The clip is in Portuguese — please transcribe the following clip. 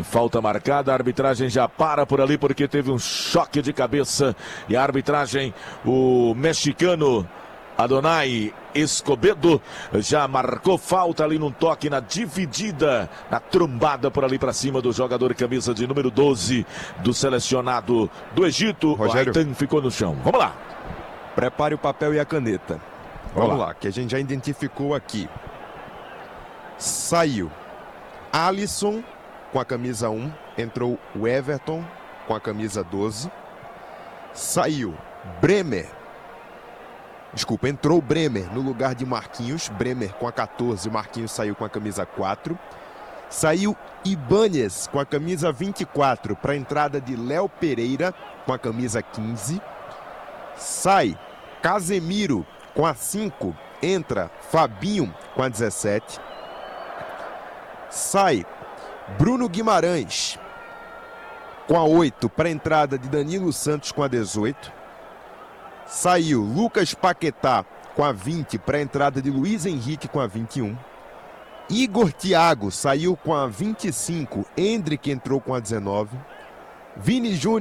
Tem falta marcada, a arbitragem já para por ali porque teve um choque de cabeça. E a arbitragem, o mexicano Adonai Escobedo já marcou falta ali num toque na dividida, na trombada por ali para cima do jogador camisa de número 12 do selecionado do Egito. Rogério, o Aitan ficou no chão. Vamos lá. Prepare o papel e a caneta. Vamos lá, que a gente já identificou aqui. Saiu Alisson com a camisa 1, entrou o Everton com a camisa 12. Saiu Bremer. Desculpa, entrou Bremer no lugar de Marquinhos. Bremer com a 14, Marquinhos saiu com a camisa 4. Saiu Ibáñez com a camisa 24 para a entrada de Léo Pereira com a camisa 15. Sai Casemiro com a 5, entra Fabinho com a 17. Sai Bruno Guimarães com a 8 para a entrada de Danilo Santos com a 18. Saiu Lucas Paquetá com a 20 para a entrada de Luiz Henrique com a 21. Igor Thiago saiu com a 25, Endrick entrou com a 19. Vini Júnior